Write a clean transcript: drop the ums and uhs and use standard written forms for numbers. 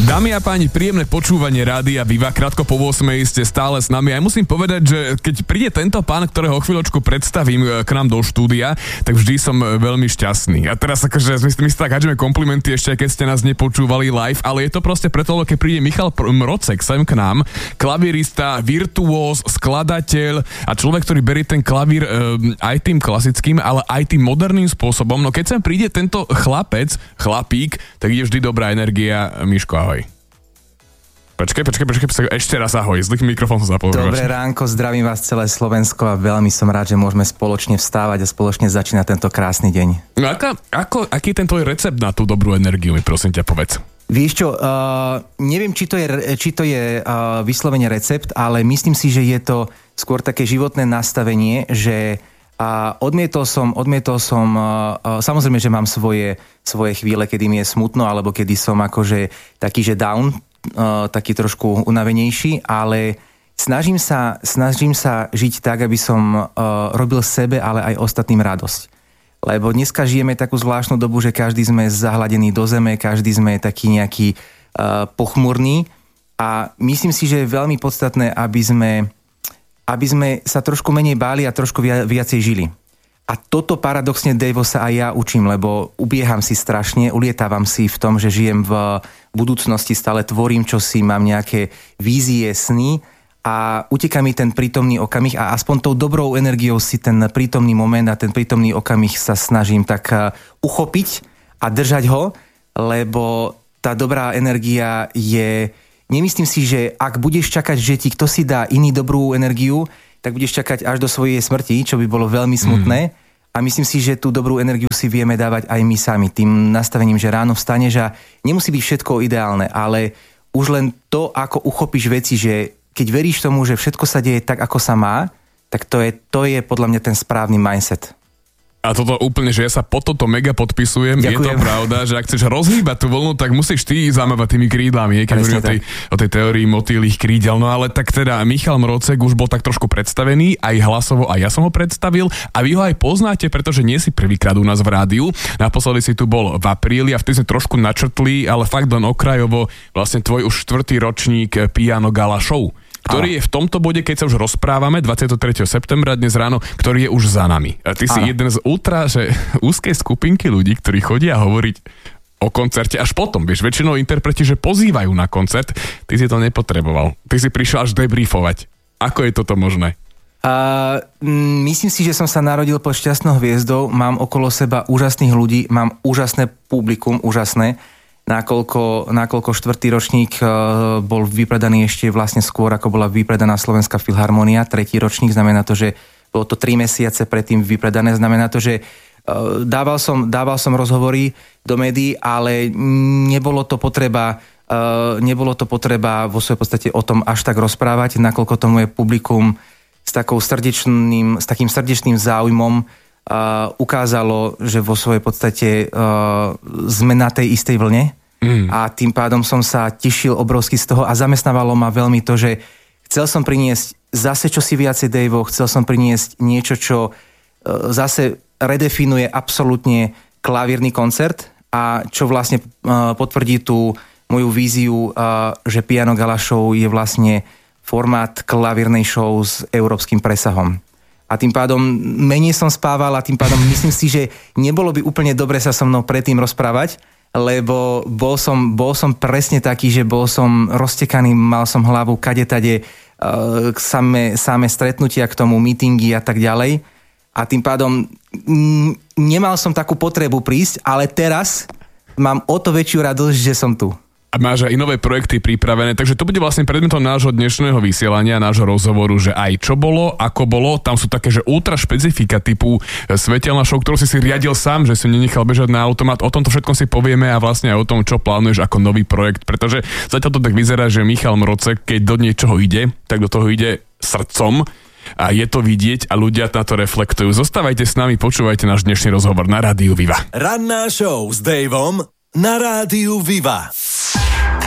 Dámy a páni, príjemné počúvanie Rádia Viva. Krátko po 8 ste stále s nami. A musím povedať, že keď príde tento pán, ktorého chvíľočku predstavím k nám do štúdia, tak vždy som veľmi šťastný. A teraz akože my si tak hádžeme komplimenty ešte, keď ste nás nepočúvali live, ale je to proste preto, keď príde Michal Mrocek sem k nám, klavírista, virtuóz, skladateľ a človek, ktorý berie ten klavír aj tým klasickým, ale aj tým moderným spôsobom. No keď sem príde tento chlapík, tak je vždy dobrá energia. Miško, ahoj. Počkaj, ešte raz ahoj, zlý mikrofón som zapol. Dobré ránko, zdravím vás celé Slovensko a veľmi som rád, že môžeme spoločne vstávať a spoločne začínať tento krásny deň. No aký je ten tvoj recept na tú dobrú energiu, mi prosím ťa povedz. Vieš čo, neviem, či to je vyslovene recept, ale myslím si, že je to skôr také životné nastavenie, že odmietol som, samozrejme, že mám svoje chvíle, kedy mi je smutno, alebo kedy som akože taký, že down, taký trošku unavenejší, ale snažím sa žiť tak, aby som robil sebe, ale aj ostatným radosť. Lebo dneska žijeme takú zvláštnu dobu, že každý sme zahladení do zeme, každý sme taký nejaký pochmurný a myslím si, že je veľmi podstatné, aby sme sa trošku menej báli a trošku viacej žili. A toto paradoxne, Dejvo, sa aj ja učím, lebo ubieham si strašne, ulietávam si v tom, že žijem v budúcnosti, stále tvorím čosi, mám nejaké vízie, sny a uteká mi ten prítomný okamih a aspoň tou dobrou energiou si ten prítomný moment a ten prítomný okamih sa snažím tak uchopiť a držať ho, lebo tá dobrá energia je... Nemyslím si, že ak budeš čakať, že ti kto si dá iný dobrú energiu, tak budeš čakať až do svojej smrti, čo by bolo veľmi smutné. A myslím si, že tú dobrú energiu si vieme dávať aj my sami. Tým nastavením, že ráno vstaneš a nemusí byť všetko ideálne, ale už len to, ako uchopíš veci, že keď veríš tomu, že všetko sa deje tak, ako sa má, tak to je podľa mňa ten správny mindset. A toto úplne, že ja sa po toto mega podpisujem. Ďakujem. Je to pravda, že ak chceš rozhýbať tú vlnu, tak musíš ty zamávať tými krídlami, keď hovorím o tej teórii motýlych krídel. No ale tak teda Michal Mrocek už bol tak trošku predstavený, aj hlasovo, aj ja som ho predstavil a vy ho aj poznáte, pretože nie si prvýkrát u nás v rádiu. Naposledy si tu bol v apríli a vtedy sme trošku načrtli, ale fakt len okrajovo vlastne tvoj už 4. ročník Piano Gala Show, ktorý je v tomto bode, keď sa už rozprávame, 23. septembra dnes ráno, ktorý je už za nami. A ty si jeden z úzkej skupinky ľudí, ktorí chodia hovoriť o koncerte až potom. Vieš, väčšinou interpreti, že pozývajú na koncert, ty si to nepotreboval. Ty si prišiel až debriefovať. Ako je toto možné? Myslím si, že som sa narodil pod šťastnou hviezdou, mám okolo seba úžasných ľudí, mám úžasné publikum, úžasné. Nakoľko 4. ročník bol vypredaný ešte vlastne skôr, ako bola vypredaná Slovenská filharmónia. 3. ročník znamená to, že bolo to 3 mesiace predtým vypredané. Znamená to, že dával som rozhovory do médií, ale nebolo to potreba vo svojej podstate o tom až tak rozprávať, nakoľko to moje publikum s takým srdečným záujmom ukázalo, že vo svojej podstate sme na tej istej vlne a tým pádom som sa tešil obrovsky z toho a zamestnávalo ma veľmi to, že chcel som priniesť zase čosi viacej, Dave'o, chcel som priniesť niečo, čo zase redefinuje absolútne klavírny koncert a čo vlastne potvrdí tú moju víziu, že Piano Gala Show je vlastne formát klavírnej show s európskym presahom. A tým pádom menej som spával a tým pádom myslím si, že nebolo by úplne dobre sa so mnou predtým rozprávať, lebo bol som presne taký, že bol som roztekaný, mal som hlavu kadetade, samé stretnutia k tomu, meetingy a tak ďalej. A tým pádom nemal som takú potrebu prísť, ale teraz mám o to väčšiu radosť, že som tu. A máš aj nové projekty pripravené, takže to bude vlastne predmetom nášho dnešného vysielania, nášho rozhovoru, že aj čo bolo, ako bolo, tam sú také, že ultra špecifika typu svetelná show, ktorú si riadil sám, že si nenechal bežať na automat, o tomto všetkom si povieme a vlastne aj o tom, čo plánuješ ako nový projekt, pretože zatiaľ to tak vyzerá, že Michal Mrocek, keď do niečoho ide, tak do toho ide srdcom a je to vidieť a ľudia na to reflektujú. Zostávajte s nami, počúvajte náš dnešný rozhovor na Rádiu Viva. Ranná show s Daveom na Rádiu Viva.